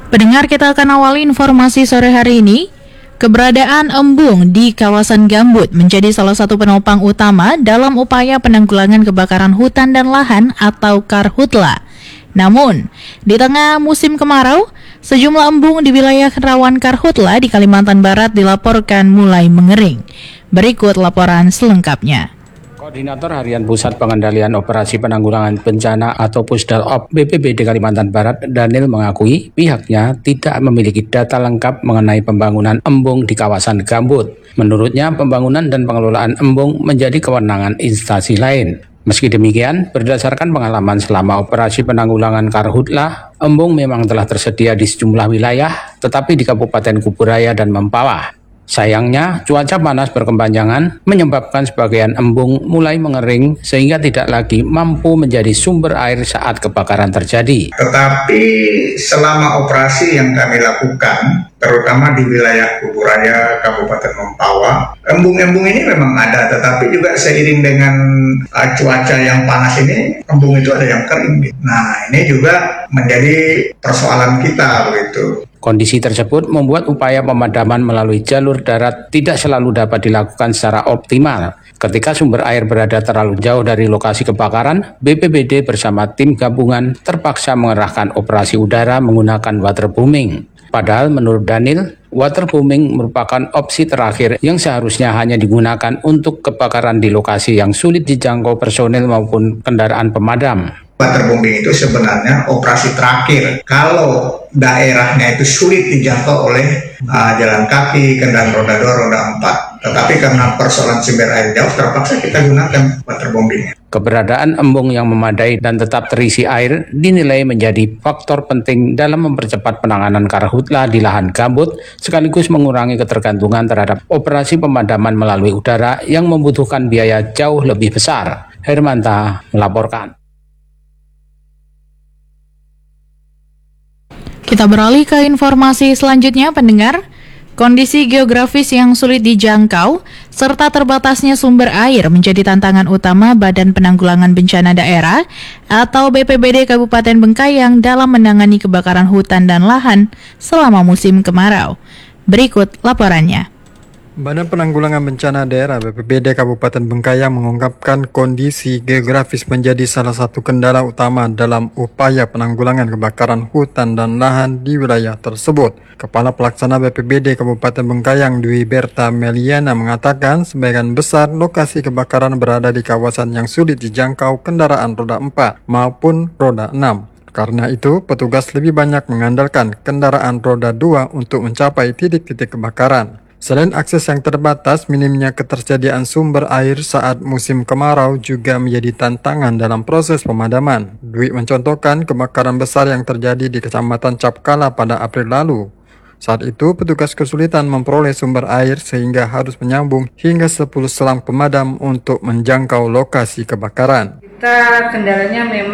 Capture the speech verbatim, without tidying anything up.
Pendengar, kita akan awali informasi sore hari ini. Keberadaan embung di kawasan gambut menjadi salah satu penopang utama dalam upaya penanggulangan kebakaran hutan dan lahan atau karhutla. Namun, di tengah musim kemarau, sejumlah embung di wilayah rawan karhutla di Kalimantan Barat dilaporkan mulai mengering. Berikut laporan selengkapnya. Koordinator Harian Pusat Pengendalian Operasi Penanggulangan Bencana atau Pusdalop B P B D Kalimantan Barat, Daniel, mengakui pihaknya tidak memiliki data lengkap mengenai pembangunan embung di kawasan gambut. Menurutnya, pembangunan dan pengelolaan embung menjadi kewenangan instansi lain. Meski demikian, berdasarkan pengalaman selama operasi penanggulangan karhutla, embung memang telah tersedia di sejumlah wilayah, tetapi di Kabupaten Kuburaya dan Mempawah. Sayangnya, cuaca panas berkepanjangan menyebabkan sebagian embung mulai mengering sehingga tidak lagi mampu menjadi sumber air saat kebakaran terjadi. Tetapi selama operasi yang kami lakukan, terutama di wilayah Kuburaya, Kabupaten Mempawah, embung-embung ini memang ada, tetapi juga seiring dengan uh, cuaca yang panas ini, embung itu ada yang kering. Nah, ini juga menjadi persoalan kita begitu. Kondisi tersebut membuat upaya pemadaman melalui jalur darat tidak selalu dapat dilakukan secara optimal. Ketika sumber air berada terlalu jauh dari lokasi kebakaran, B P B D bersama tim gabungan terpaksa mengerahkan operasi udara menggunakan waterbooming. Padahal menurut Daniel, waterbooming merupakan opsi terakhir yang seharusnya hanya digunakan untuk kebakaran di lokasi yang sulit dijangkau personel maupun kendaraan pemadam. Waterbombing itu sebenarnya operasi terakhir kalau daerahnya itu sulit dijangkau oleh uh, jalan kaki, kendaraan roda dua, roda empat. Tetapi karena persoalan sumber air jauh, terpaksa kita gunakan waterbombing. Keberadaan embung yang memadai dan tetap terisi air dinilai menjadi faktor penting dalam mempercepat penanganan karhutla di lahan gambut, sekaligus mengurangi ketergantungan terhadap operasi pemadaman melalui udara yang membutuhkan biaya jauh lebih besar. Hermanta melaporkan. Kita beralih ke informasi selanjutnya, pendengar. Kondisi geografis yang sulit dijangkau serta terbatasnya sumber air menjadi tantangan utama Badan Penanggulangan Bencana Daerah atau B P B D Kabupaten Bengkayang dalam menangani kebakaran hutan dan lahan selama musim kemarau. Berikut laporannya. Badan Penanggulangan Bencana Daerah B P B D Kabupaten Bengkayang mengungkapkan kondisi geografis menjadi salah satu kendala utama dalam upaya penanggulangan kebakaran hutan dan lahan di wilayah tersebut. Kepala Pelaksana B P B D Kabupaten Bengkayang, Dwi Berta Meliana, mengatakan sebagian besar lokasi kebakaran berada di kawasan yang sulit dijangkau kendaraan roda empat maupun roda enam. Karena itu, petugas lebih banyak mengandalkan kendaraan roda dua untuk mencapai titik-titik kebakaran. Selain akses yang terbatas, minimnya ketersediaan sumber air saat musim kemarau juga menjadi tantangan dalam proses pemadaman. Dwi mencontohkan kebakaran besar yang terjadi di Kecamatan Capkala pada April lalu. Saat itu, petugas kesulitan memperoleh sumber air sehingga harus menyambung hingga sepuluh selang pemadam untuk menjangkau lokasi kebakaran. Kita kendalanya memang